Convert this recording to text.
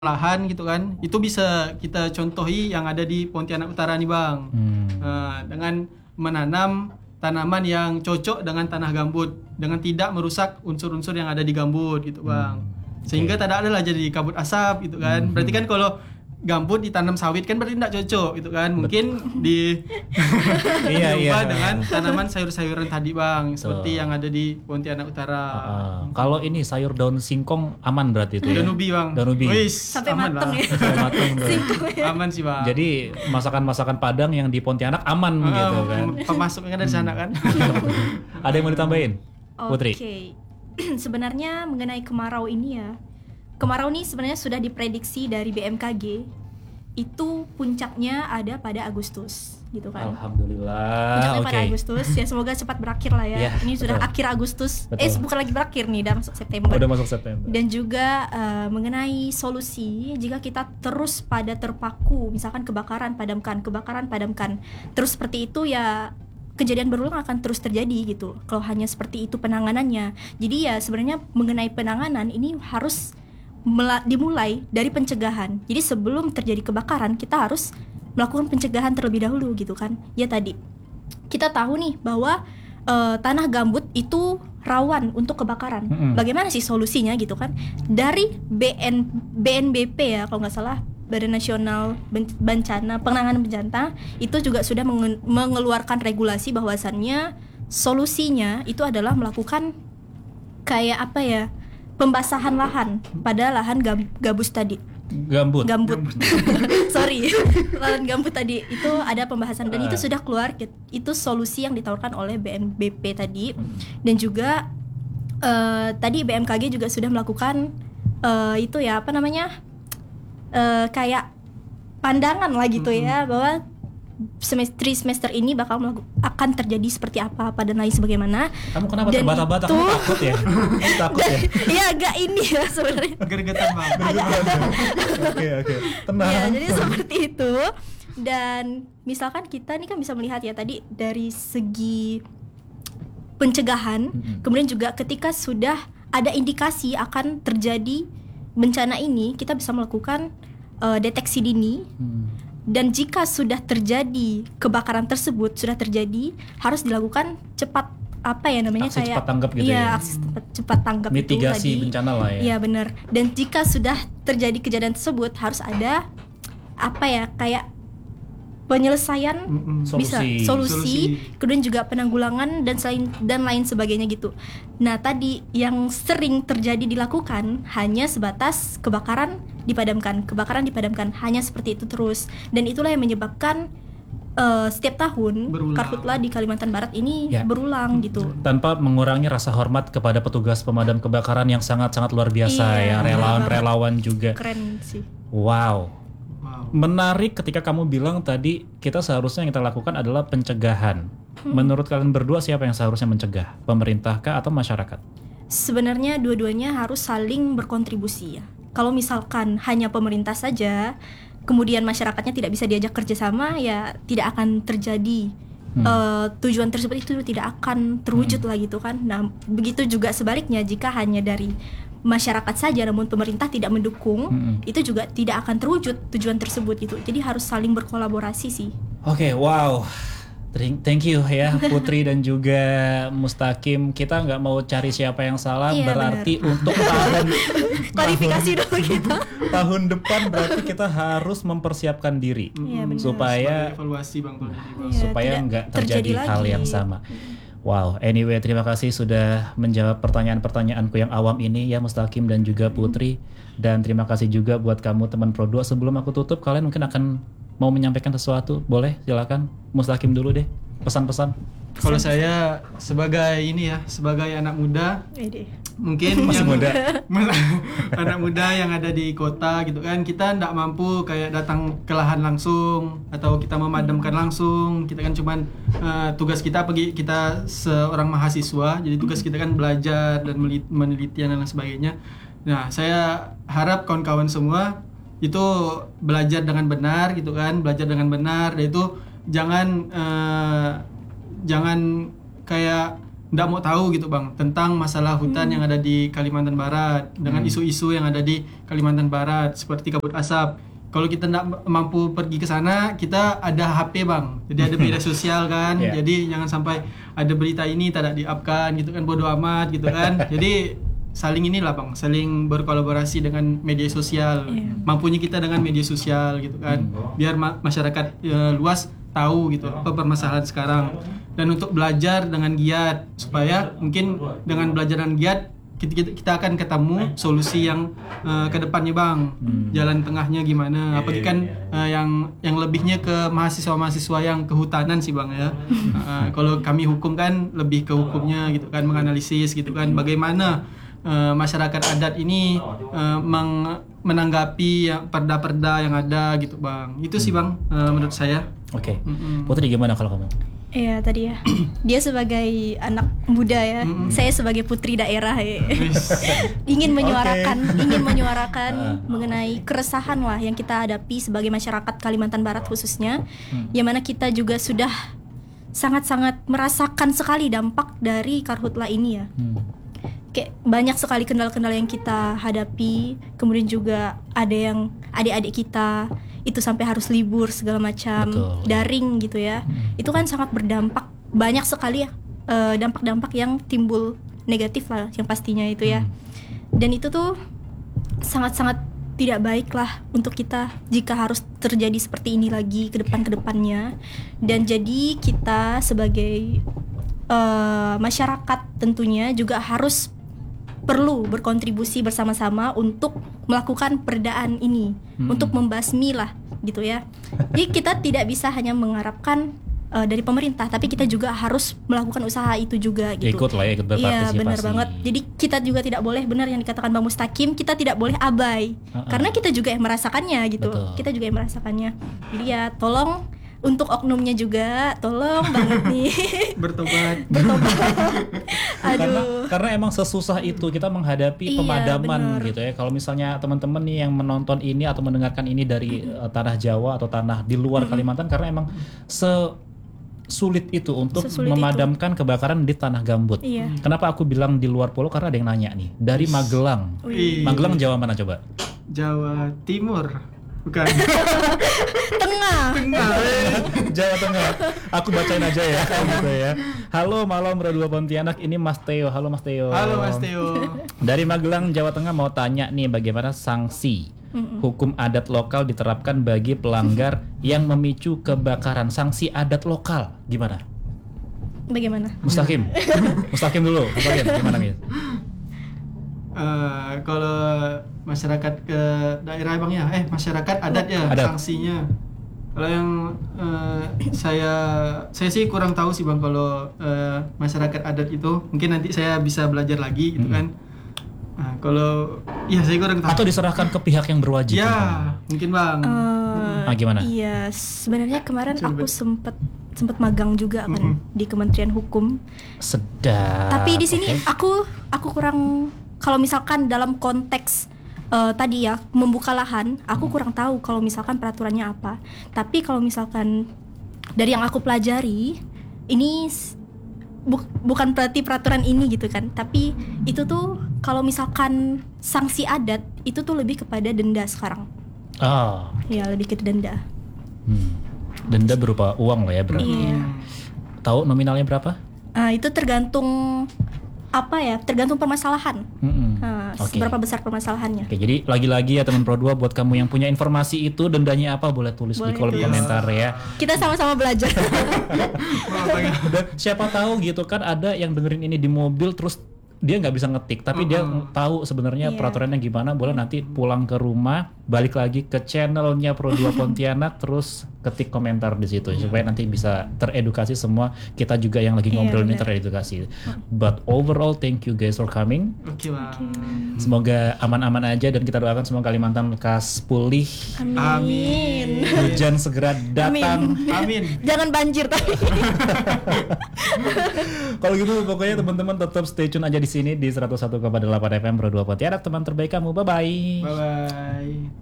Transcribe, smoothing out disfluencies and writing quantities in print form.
lahan gitu kan, itu bisa kita contohi yang ada di Pontianak Utara nih Bang. Dengan menanam tanaman yang cocok dengan tanah gambut, dengan tidak merusak unsur-unsur yang ada di gambut gitu Bang. Sehingga tak ada lah jadi kabut asap gitu kan. Berarti kan kalau gambut ditanam sawit kan berarti tidak cocok gitu kan. Mungkin diubah dengan tanaman sayur-sayuran tadi Bang, seperti yang ada di Pontianak Utara. Kalau ini sayur daun singkong aman berarti itu ya? Danubi Bang. Danubi. Sampai mateng ya. Sampai mateng. Aman sih Bang. Jadi masakan-masakan Padang yang di Pontianak aman gitu kan. Pemasoknya dari sana kan. Ada yang mau ditambahin? Putri. Oke. Sebenarnya mengenai kemarau ini ya. Kemarau ini sebenarnya sudah diprediksi dari BMKG. Itu puncaknya ada pada Agustus gitu kan. Alhamdulillah. Puncaknya pada Agustus ya, semoga cepat berakhir lah ya. Ini sudah akhir Agustus. Bukan lagi berakhir nih, udah masuk September. Udah masuk September. Dan juga mengenai solusi jika kita terus pada terpaku misalkan kebakaran padamkan, terus seperti itu ya kejadian berulang akan terus terjadi gitu. Kalau hanya seperti itu penanganannya. Jadi ya sebenarnya mengenai penanganan ini harus dimulai dari pencegahan. Jadi sebelum terjadi kebakaran kita harus melakukan pencegahan terlebih dahulu gitu kan. Ya tadi kita tahu nih bahwa tanah gambut itu rawan untuk kebakaran. Bagaimana sih solusinya gitu kan? Dari BNBP ya kalau nggak salah, Badan Nasional Penanganan Bencana itu juga sudah mengeluarkan regulasi bahwasannya solusinya itu adalah melakukan kayak apa ya, pembasahan lahan pada lahan gabus tadi. Gambut. Sorry, lahan gambut tadi itu ada pembahasan dan itu sudah keluar. Itu solusi yang ditawarkan oleh BNBP tadi. Dan juga tadi BMKG juga sudah melakukan itu ya apa namanya, kayak pandangan lah gitu ya, bahwa semester ini akan terjadi seperti apa dan lain sebagaimana. Kamu kenapa terbata-bata? Kamu takut ya? Takut ya? Iya agak ini ya sebenarnya. Gergetan Bang. Oke. Tenang. Ya, jadi seperti itu. Dan misalkan kita nih kan bisa melihat ya tadi dari segi pencegahan, kemudian juga ketika sudah ada indikasi akan terjadi bencana ini, kita bisa melakukan deteksi dini. Dan jika sudah terjadi kebakaran tersebut harus dilakukan cepat apa ya namanya, aksi kayak cepat tanggap gitu ya. Aksi cepat tanggap mitigasi itu tadi. Bencana lah ya. Iya benar. Dan jika sudah terjadi kejadian tersebut harus ada apa ya, kayak penyelesaian, solusi, kemudian juga penanggulangan dan lain sebagainya gitu. Nah tadi yang sering terjadi dilakukan hanya sebatas kebakaran dipadamkan, hanya seperti itu terus. Dan itulah yang menyebabkan setiap tahun Karhutla di Kalimantan Barat ini berulang gitu. Tanpa mengurangi rasa hormat kepada petugas pemadam kebakaran yang sangat-sangat luar biasa ya, relawan juga. Keren sih. Wow. Menarik ketika kamu bilang tadi kita seharusnya yang kita lakukan adalah pencegahan. Menurut kalian berdua siapa yang seharusnya mencegah? Pemerintah kah atau masyarakat? Sebenarnya dua-duanya harus saling berkontribusi ya. Kalau misalkan hanya pemerintah saja, kemudian masyarakatnya tidak bisa diajak kerjasama, ya tidak akan terjadi tujuan tersebut, itu tidak akan terwujud lah gitu kan. Nah begitu juga sebaliknya, jika hanya dari masyarakat saja namun pemerintah tidak mendukung, itu juga tidak akan terwujud tujuan tersebut itu. Jadi harus saling berkolaborasi sih. Oke, wow. Thank you ya Putri dan juga Mustaqim. Kita nggak mau cari siapa yang salah, berarti bener. Untuk klarifikasi dulu kita. Tahun depan berarti kita harus mempersiapkan diri supaya evaluasi Bang, supaya nggak terjadi hal yang sama. Wow, anyway terima kasih sudah menjawab pertanyaan-pertanyaanku yang awam ini ya Mustaqim dan juga Putri. Dan terima kasih juga buat kamu teman Pro2. Sebelum aku tutup, kalian mungkin akan mau menyampaikan sesuatu, boleh silakan. Mustaqim dulu deh, pesan-pesan. Kalau saya sebagai anak muda, mungkin masih muda. Anak muda yang ada di kota gitu kan, kita tidak mampu kayak datang ke lahan langsung atau kita memadamkan langsung. Kita kan cuman tugas kita seorang mahasiswa, jadi tugas kita kan belajar dan meneliti dan lain sebagainya. Nah, saya harap kawan-kawan semua itu belajar dengan benar gitu kan, dan itu jangan kayak nggak mau tahu gitu bang tentang masalah hutan yang ada di Kalimantan Barat dengan isu-isu yang ada di Kalimantan Barat seperti kabut asap. Kalau kita nggak mampu pergi ke sana, kita ada HP bang, jadi ada media sosial kan. Yeah. Jadi jangan sampai ada berita ini tidak di-up-kan gitu kan, bodo amat gitu kan. Jadi saling inilah bang, saling berkolaborasi dengan media sosial. Mampunya kita dengan media sosial gitu kan, biar masyarakat luas tahu gitu apa permasalahan sekarang. Dan untuk belajar dengan giat, supaya mungkin dengan belajar dengan giat kita akan ketemu solusi yang ke depannya bang. Jalan tengahnya gimana, apalagi kan yang lebihnya ke mahasiswa-mahasiswa yang kehutanan sih bang ya. Kalau kami hukum kan lebih ke hukumnya gitu kan, menganalisis gitu kan bagaimana masyarakat adat ini menanggapi perda-perda yang ada gitu bang. Itu sih bang menurut saya. Oke. Putri gimana kalau kamu? Iya tadi ya, dia sebagai anak muda ya, saya sebagai putri daerah ya. ingin menyuarakan mengenai keresahan lah yang kita hadapi sebagai masyarakat Kalimantan Barat khususnya, yang mana kita juga sudah sangat-sangat merasakan sekali dampak dari karhutla ini ya. Kayak banyak sekali kendala-kendala yang kita hadapi, kemudian juga ada yang adik-adik kita itu sampai harus libur segala macam. Betul. Daring gitu ya. Itu kan sangat berdampak banyak sekali ya, dampak-dampak yang timbul negatif lah yang pastinya itu ya. Dan itu tuh sangat-sangat tidak baik lah untuk kita jika harus terjadi seperti ini lagi ke depannya. Dan jadi kita sebagai masyarakat tentunya juga harus perlu berkontribusi bersama-sama untuk melakukan perdaan ini, untuk membasmi lah gitu ya. Jadi kita tidak bisa hanya mengharapkan dari pemerintah, tapi kita juga harus melakukan usaha itu juga gitu. Ikut berpartisipasi. Iya benar banget. Jadi kita juga tidak boleh, benar yang dikatakan Bang Mustaqim, kita tidak boleh abai, karena kita juga yang merasakannya gitu. Betul. Kita juga yang merasakannya. Jadi ya tolong untuk oknumnya juga, tolong banget nih Bertobat. Aduh. Karena emang sesusah itu kita menghadapi Iya, pemadaman bener. gitu ya. Kalau misalnya teman-teman nih yang menonton ini atau mendengarkan ini dari tanah Jawa atau tanah di luar Kalimantan, karena emang sulit itu untuk Sesulit memadamkan kebakaran di tanah gambut. Iya. Kenapa aku bilang di luar pulau? Karena ada yang nanya nih dari Magelang. Wih. Magelang Jawa mana coba? Jawa Timur. Bukan. Tengah. Jawa Tengah. Aku bacain aja ya gitu ya. Halo malam Radio Pontianak, ini Mas Theo. Halo Mas Theo. Halo Mas Theo. Dari Magelang, Jawa Tengah mau tanya nih bagaimana sanksi hukum adat lokal diterapkan bagi pelanggar yang memicu kebakaran. Sanksi adat lokal gimana? Bagaimana? Mustaqim. Mustaqim dulu. Mustaqim gimana nih? Kalau masyarakat ke daerah bang ya, masyarakat adat ya Adat. sanksinya. Kalau yang saya sih kurang tahu sih bang kalau masyarakat adat itu, mungkin nanti saya bisa belajar lagi gitu kan. Kalau ya saya kurang tahu. Atau diserahkan ke pihak yang berwajib? Ya mungkin bang. Gimana? Iya, sebenarnya kemarin aku sempat magang juga kan di Kementerian Hukum. Sedap. Tapi di sini Oke. aku kurang, kalau misalkan dalam konteks tadi ya membuka lahan, aku kurang tahu kalau misalkan peraturannya apa. Tapi kalau misalkan dari yang aku pelajari, ini bukan berarti peraturan ini gitu kan. Tapi itu tuh kalau misalkan sanksi adat itu tuh lebih kepada denda sekarang. Oh. Ya lebih ke denda. Denda berupa uang lah ya berarti. Iya. Tahu nominalnya berapa? Itu tergantung tergantung permasalahan. Oke. Seberapa besar permasalahannya. Oke, jadi lagi-lagi ya teman Pro 2, buat kamu yang punya informasi itu dendanya apa boleh tulis di Boleh kolom tulis. komentar ya. Kita sama-sama belajar. Dan siapa tahu gitu kan ada yang dengerin ini di mobil terus dia nggak bisa ngetik tapi dia tahu sebenarnya Iya. peraturannya gimana, boleh nanti pulang ke rumah balik lagi ke channelnya Pro 2 Pontianak terus ketik komentar di situ supaya nanti bisa teredukasi semua, kita juga yang lagi Iya, ngobrol ini benar. teredukasi. But overall thank you guys for coming. Oke bang. Semoga aman-aman aja dan kita doakan semua Kalimantan lekas pulih, Amin. hujan segera datang. Amin. Jangan banjir tapi. Kalau gitu pokoknya teman-teman tetap stay tune aja di sini di 101,8 FM Pro 2 Pontianak, teman terbaik kamu. Bye bye. Bye bye.